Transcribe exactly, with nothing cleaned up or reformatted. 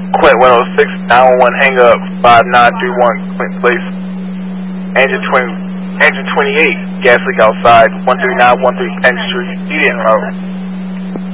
Quint one oh six, nine one one, hang up, five nine three one, Quint Place. Engine twenty, engine twenty-eight, gas leak outside, one three nine one three Penn Street, Eden Road.